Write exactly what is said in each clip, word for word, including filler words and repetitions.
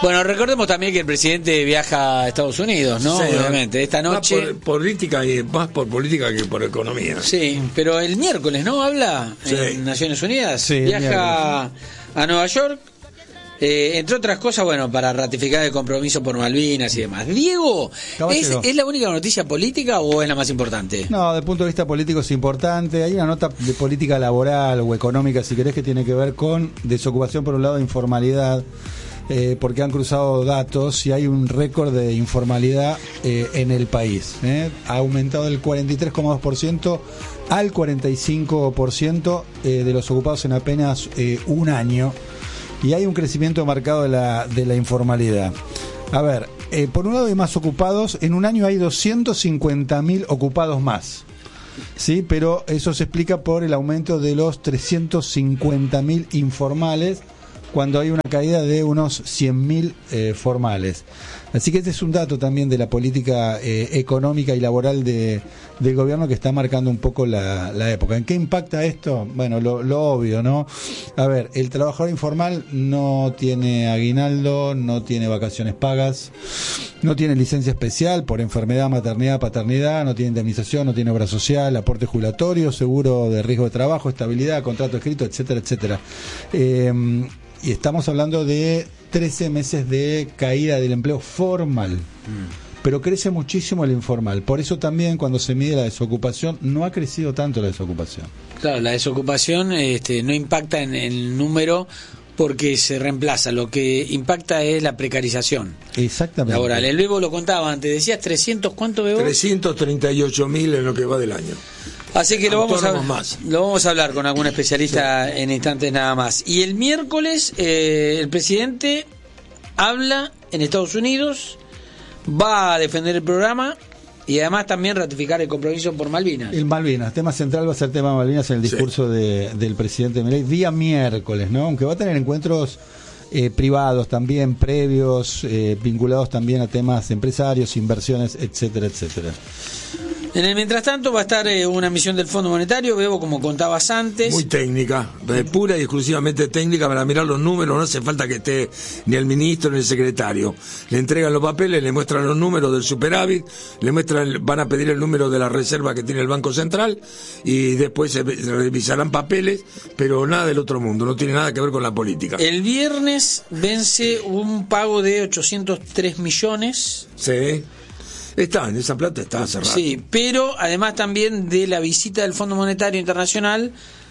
Bueno, recordemos también que el presidente viaja a Estados Unidos, ¿no? Sí, obviamente, esta noche. Más por política y más por política que por economía. Sí, pero el miércoles, ¿no? Habla sí. en Naciones Unidas. Sí, viaja a Nueva York. Eh, entre otras cosas, bueno, para ratificar el compromiso por Malvinas y demás. Diego, ¿es, ¿es la única noticia política o es la más importante? No, desde el punto de vista político es importante. Hay una nota de política laboral o económica, si querés, que tiene que ver con desocupación por un lado, informalidad, eh, porque han cruzado datos y hay un récord de informalidad eh, en el país. Eh. Ha aumentado del cuarenta y tres coma dos por ciento al cuarenta y cinco por ciento eh, de los ocupados en apenas eh, un año. Y hay un crecimiento marcado de la, de la informalidad. A ver, eh, por un lado hay más ocupados, en un año hay doscientos cincuenta mil ocupados más, ¿sí? Pero eso se explica por el aumento de los trescientos cincuenta mil informales, cuando hay una caída de unos cien mil eh, formales. Así que este es un dato también de la política eh, económica y laboral de, del gobierno que está marcando un poco la, la época. ¿En qué impacta esto? Bueno, lo, lo obvio, ¿no? A ver, el trabajador informal no tiene aguinaldo, no tiene vacaciones pagas, no tiene licencia especial por enfermedad, maternidad, paternidad, no tiene indemnización, no tiene obra social, aporte jubilatorio, seguro de riesgo de trabajo, estabilidad, contrato escrito, etcétera, etcétera. Eh, y estamos hablando de trece meses de caída del empleo formal, mm. pero crece muchísimo el informal. Por eso también cuando se mide la desocupación, no ha crecido tanto la desocupación. Claro, la desocupación este, no impacta en el número porque se reemplaza, lo que impacta es la precarización. Exactamente. Laboral. El Bebo lo contaba antes, decías trescientos, ¿cuánto, Bebo? trescientos treinta y ocho mil en lo que va del año. Así que lo vamos, a, más. lo vamos a hablar con algún especialista sí. en instantes nada más. Y el miércoles eh, el presidente habla en Estados Unidos, va a defender el programa y además también ratificar el compromiso por Malvinas. El Malvinas, tema central va a ser tema Malvinas en el discurso sí. de, del presidente Milei, día miércoles, ¿no? Aunque va a tener encuentros eh, privados también, previos, eh, vinculados también a temas empresarios, inversiones, etcétera, etcétera. En el mientras tanto va a estar eh, una misión del Fondo Monetario, Bebo, como contabas antes. Muy técnica, eh, pura y exclusivamente técnica para mirar los números, no hace falta que esté ni el ministro ni el secretario. Le entregan los papeles, le muestran los números del superávit, le muestran, van a pedir el número de la reserva que tiene el Banco Central y después se revisarán papeles, pero nada del otro mundo, no tiene nada que ver con la política. El viernes vence un pago de ochocientos tres millones. Sí. Está, en esa plata está hace rato. Sí, pero además también de la visita del Fondo Monetario Internacional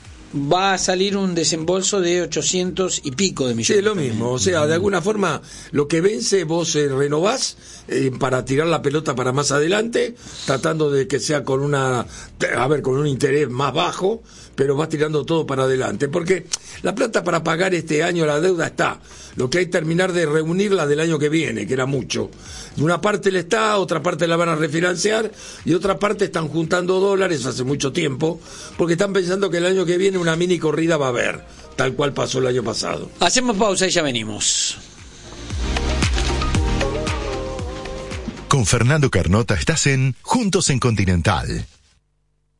va a salir un desembolso de ochocientos y pico de millones. Sí, es lo mismo, o sea, de alguna forma lo que vence vos eh, renovás eh, para tirar la pelota para más adelante, tratando de que sea con una, a ver, con un interés más bajo, pero vas tirando todo para adelante, porque la plata para pagar este año la deuda está, lo que hay que terminar de reunirla del año que viene, que era mucho. De una parte le está, otra parte la van a refinanciar y otra parte están juntando dólares hace mucho tiempo, porque están pensando que el año que viene una mini corrida va a haber, tal cual pasó el año pasado. Hacemos pausa y ya venimos. Con Fernando Carnota estás en Juntos en Continental.